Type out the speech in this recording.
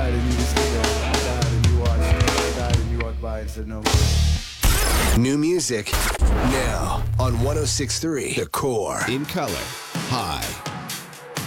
died and you was there. I died and you watched. I died and you walked by and said no. New music now on 106.3 The Core. In color, high.